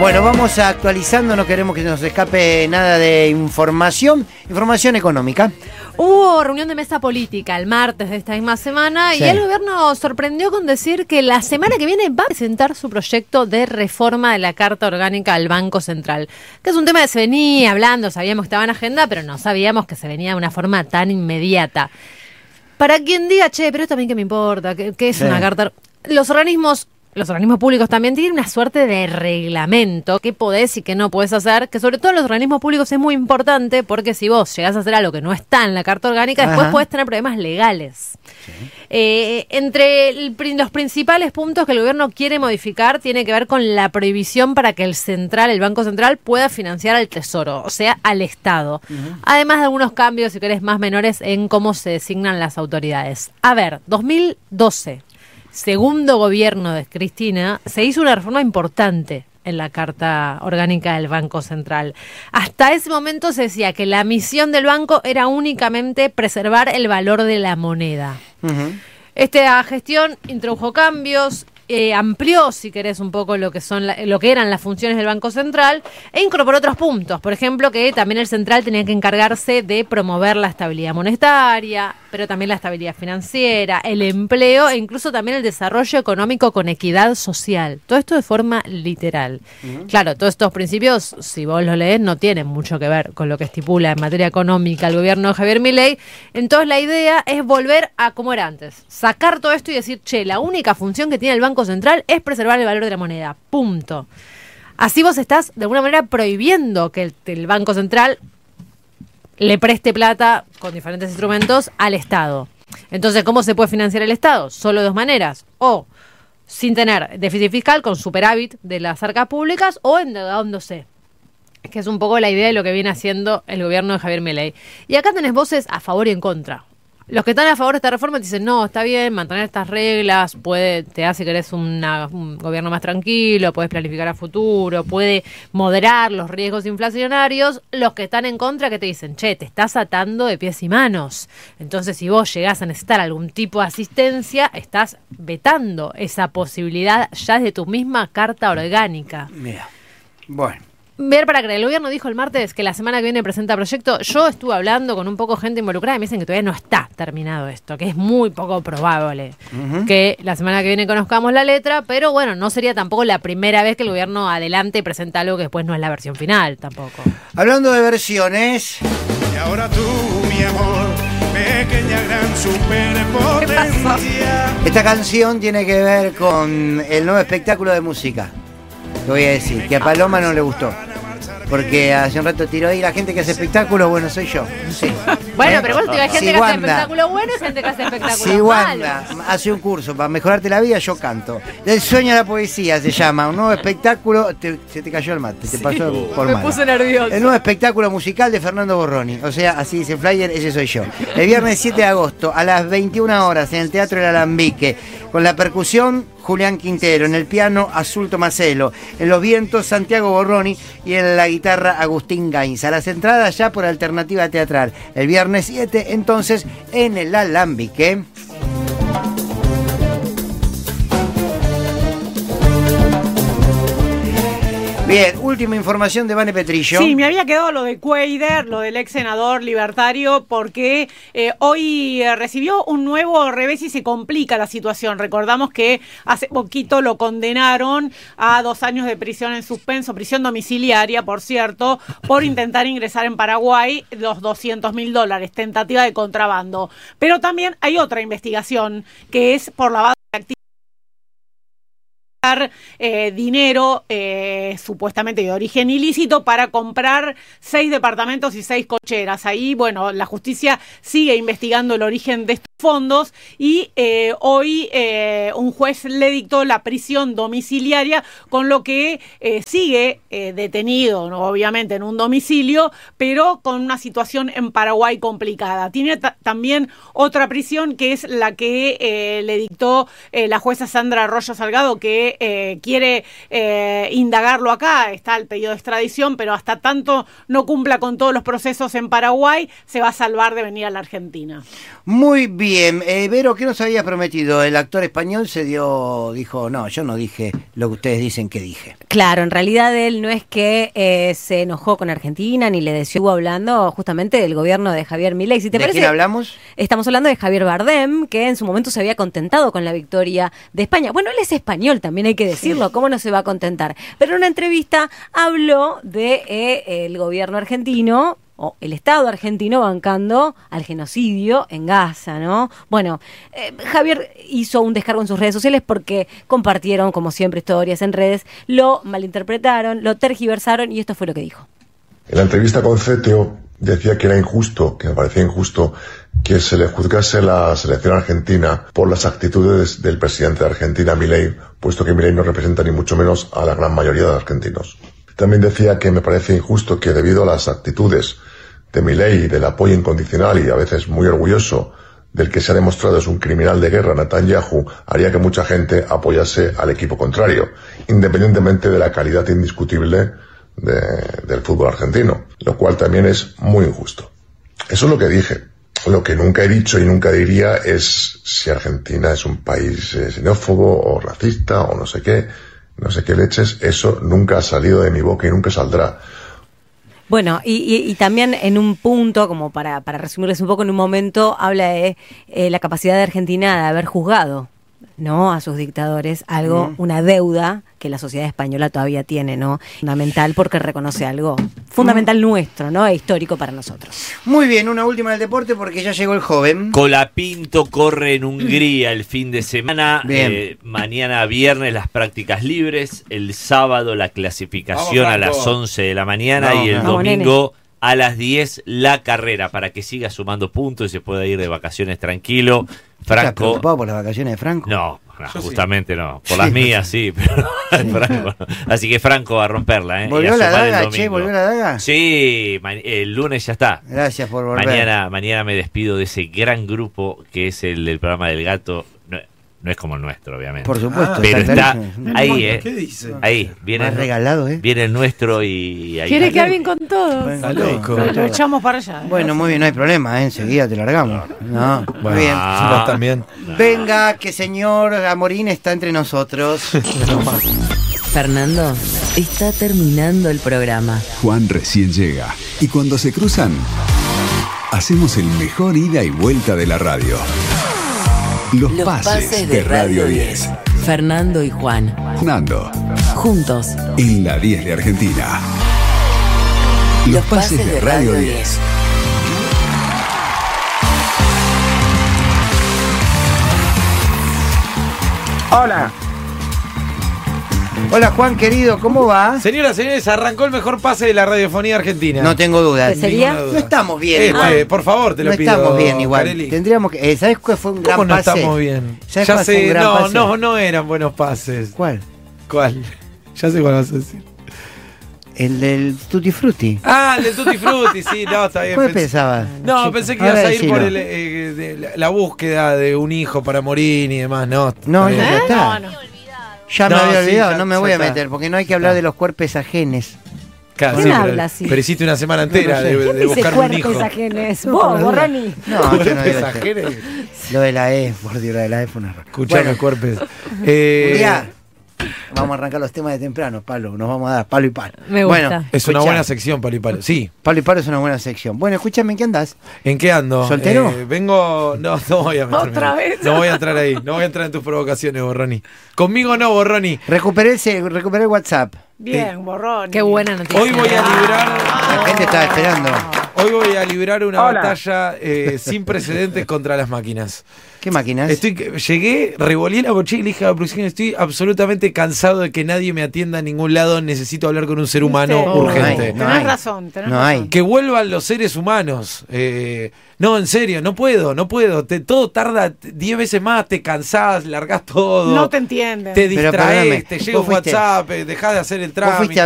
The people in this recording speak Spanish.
Bueno, vamos actualizando, no queremos que nos escape nada de información económica. Hubo reunión de mesa política el martes de esta misma semana y el gobierno sorprendió con decir que la semana que viene va a presentar su proyecto de reforma de la Carta Orgánica del Banco Central, que es un tema que se venía hablando, sabíamos que estaba en agenda, pero no sabíamos que se venía de una forma tan inmediata. Para quien diga, pero esto a mí que me importa, ¿qué es una carta? Los organismos públicos también tienen una suerte de reglamento, qué podés y qué no podés hacer, que sobre todo en los organismos públicos es muy importante, porque si vos llegás a hacer algo que no está en la Carta Orgánica, después podés tener problemas legales. Sí. Entre los principales puntos que el gobierno quiere modificar tiene que ver con la prohibición para que el Banco Central pueda financiar al Tesoro, o sea, al Estado. Además de algunos cambios, si querés, más menores en cómo se designan las autoridades. A ver, 2012... segundo gobierno de Cristina, se hizo una reforma importante en la Carta Orgánica del Banco Central. Hasta ese momento se decía que la misión del banco era únicamente preservar el valor de la moneda. Esta gestión introdujo cambios, amplió, si querés, un poco lo que eran las funciones del Banco Central e incorporó otros puntos. Por ejemplo, que también el central tenía que encargarse de promover la estabilidad monetaria, pero también la estabilidad financiera, el empleo e incluso también el desarrollo económico con equidad social. Todo esto de forma literal. Claro, todos estos principios, si vos los lees, no tienen mucho que ver con lo que estipula en materia económica el gobierno de Javier Milei. Entonces la idea es volver a como era antes. Sacar todo esto y decir, la única función que tiene el Banco Central es preservar el valor de la moneda. Punto. Así vos estás, de alguna manera, prohibiendo que el Banco Central le preste plata con diferentes instrumentos al Estado. Entonces, ¿cómo se puede financiar el Estado? Solo de dos maneras. O sin tener déficit fiscal, con superávit de las arcas públicas, o endeudándose. Que es un poco la idea de lo que viene haciendo el gobierno de Javier Milei. Y acá tenés voces a favor y en contra. Los que están a favor de esta reforma dicen, no, está bien, mantener estas reglas, te hace que eres un gobierno más tranquilo, puedes planificar a futuro, puede moderar los riesgos inflacionarios. Los que están en contra, que te dicen, te estás atando de pies y manos. Entonces, si vos llegás a necesitar algún tipo de asistencia, estás vetando esa posibilidad ya desde tu misma Carta Orgánica. Mira, bueno. Ver para creer. El gobierno dijo el martes que la semana que viene presenta proyecto. Yo estuve hablando con un poco gente involucrada y me dicen que todavía no está terminado esto, que es muy poco probable que la semana que viene conozcamos la letra, pero bueno, no sería tampoco la primera vez que el gobierno adelante y presenta algo que después no es la versión final tampoco. Hablando de versiones... Y ahora tú, mi amor, pequeña gran superpotencia. Esta canción tiene que ver con el nuevo espectáculo de música. Te voy a decir, que a Paloma no le gustó. Porque hace un rato tiró ahí la gente que hace espectáculos, bueno, soy yo. Sí. Bueno, pero vos hay gente que hace espectáculo bueno y gente que hace espectáculo malo. Si Wanda hace un curso para mejorarte la vida, yo canto. El sueño de la poesía se llama, un nuevo espectáculo. Se te cayó el mate, te pasó por mal. Me puse nervioso. El nuevo espectáculo musical de Fernando Borroni. O sea, así dice el flyer, ese soy yo. El viernes 7 de agosto a las 21 horas en el Teatro del Alambique. Con la percusión, Julián Quintero. En el piano, Azul Tomaselo. En los vientos, Santiago Borroni. Y en la guitarra, Agustín Gainza. Las entradas ya por Alternativa Teatral. El viernes 7, entonces, en el Alambique. Bien, última información de Vane Petrillo. Sí, me había quedado lo de Cuader, lo del ex senador libertario, porque hoy recibió un nuevo revés y se complica la situación. Recordamos que hace poquito lo condenaron a 2 años de prisión en suspenso, prisión domiciliaria, por cierto, por intentar ingresar en Paraguay los $200.000, tentativa de contrabando. Pero también hay otra investigación que es por lavado de activos. Dinero supuestamente de origen ilícito para comprar 6 departamentos y 6 cocheras. Ahí, bueno, la justicia sigue investigando el origen de estos fondos y hoy un juez le dictó la prisión domiciliaria, con lo que sigue detenido, ¿no? Obviamente en un domicilio, pero con una situación en Paraguay complicada. Tiene también otra prisión, que es la que le dictó la jueza Sandra Arroyo Salgado, que quiere indagarlo acá. Está el pedido de extradición, pero hasta tanto no cumpla con todos los procesos en Paraguay, se va a salvar de venir a la Argentina. Muy bien. bien. Vero, ¿qué nos habías prometido? El actor español dijo, no, yo no dije lo que ustedes dicen que dije. Claro, en realidad él no es que se enojó con Argentina ni le deseó, estuvo hablando justamente del gobierno de Javier Milei. Si te ¿De parece, quién hablamos? Estamos hablando de Javier Bardem, que en su momento se había contentado con la victoria de España. Bueno, él es español, también hay que decirlo, ¿cómo no se va a contentar? Pero en una entrevista habló de el gobierno argentino, o el Estado argentino bancando al genocidio en Gaza, ¿no? Bueno, Javier hizo un descargo en sus redes sociales porque compartieron, como siempre, historias en redes, lo malinterpretaron, lo tergiversaron y esto fue lo que dijo. En la entrevista con CETEO decía que era injusto, que me parecía injusto que se le juzgase la selección argentina por las actitudes del presidente de Argentina, Milei, puesto que Milei no representa ni mucho menos a la gran mayoría de argentinos. También decía que me parece injusto que debido a las actitudes de Milei, del apoyo incondicional y a veces muy orgulloso del que se ha demostrado es un criminal de guerra, Netanyahu, haría que mucha gente apoyase al equipo contrario, independientemente de la calidad indiscutible del fútbol argentino, lo cual también es muy injusto. Eso es lo que dije. Lo que nunca he dicho y nunca diría es si Argentina es un país xenófobo o racista o no sé qué leches. Eso nunca ha salido de mi boca y nunca saldrá. Bueno, y también en un punto, como para resumirles un poco en un momento, habla de la capacidad de Argentina de haber juzgado, ¿no?, a sus dictadores, algo, una deuda que la sociedad española todavía tiene, ¿no? Fundamental porque reconoce algo fundamental nuestro, ¿no? E histórico para nosotros. Muy bien, una última del deporte porque ya llegó el joven. Colapinto corre en Hungría el fin de semana. Mañana viernes las prácticas libres, el sábado la clasificación a las 11 de la mañana y el domingo a las 10 la carrera para que siga sumando puntos y se pueda ir de vacaciones tranquilo. ¿Estás preocupado por las vacaciones de Franco? No, justamente no. Por las mías sí, pero Franco no. Así que Franco va a romperla, ¿eh? ¿Volvió la daga, che? ¿Volvió la daga? Sí, el lunes ya está. Gracias por volver. Mañana me despido de ese gran grupo que es el del programa del Gato. No es como el nuestro, obviamente. Por supuesto. Pero está ahí, ¿Qué dice? Ahí. Viene regalado, Viene el nuestro y ahí. Quiere que alguien con todo. Está loco. Lo echamos para allá. Bueno, muy bien, no hay problema, enseguida te largamos. No, muy bien. Vos también. Venga, que señor Amorín está entre nosotros. Fernando, está terminando el programa. Juan recién llega. Y cuando se cruzan, hacemos el mejor ida y vuelta de la radio. Los pases de Radio 10. Fernando y Juan. Nando. Juntos. En la 10 de Argentina. Los pases de Radio 10. Hola. Hola Juan querido, ¿cómo va? Señoras y señores, arrancó el mejor pase de la radiofonía argentina. No tengo dudas. ¿Qué sería? No estamos bien. Por favor, te lo pido. No estamos bien igual. Carelli. Tendríamos que. ¿Sabes cuál fue un gran ¿Cómo no pase? estamos bien? ¿Sabes Ya cuál fue un sé, gran pase? no eran buenos pases. ¿Cuál? ¿Cuál? Ya sé cuál vas a decir. El del Tutti Frutti. Ah, el del Tutti Frutti, sí, no, está bien. ¿Cuál pensabas? No, pensé que ibas a ir por la búsqueda de un hijo para morir y demás, no. No, ya está. Ya me había olvidado, sí, no me voy a meter, porque no hay que hablar de los cuerpos ajenes. Claro, ¿Quién habla así? Pero hiciste una semana entera No sé. de buscar un hijo. Ajenes? ¿Vos, Borroni? No, yo no digo eso. Ajenes. Lo de la E, por Dios, lo de la E fue una error. Escuchame, cuerpos. Un día vamos a arrancar los temas de temprano, Pablo. Nos vamos a dar palo y palo. Me gusta. Bueno, Es una buena sección, Palo y Palo. Sí. Palo y palo es una buena sección. Bueno, escúchame, ¿en qué andás? ¿En qué ando? ¿Soltero? Vengo. No voy a meterme. ¿Otra vez? No voy a entrar ahí. No voy a entrar en tus provocaciones, Borroni. Conmigo no, Borroni. Recuperé el WhatsApp. Bien, Borrón. Qué buena noticia. Hoy voy a librar. La gente estaba esperando. Hoy voy a librar una batalla sin precedentes contra las máquinas. ¿Qué máquinas? Llegué, revolví la mochila y le dije a la producción, estoy absolutamente cansado de que nadie me atienda a ningún lado, necesito hablar con un ser humano urgente. No Tenés hay. razón. No hay. Que vuelvan los seres humanos. No, en serio, no puedo. Todo tarda 10 veces más, te cansás, largás todo. No te entienden. Te Pero distraes, perdóname, te llega un vos fuiste- WhatsApp, dejás de hacer el Vos fuiste trámite.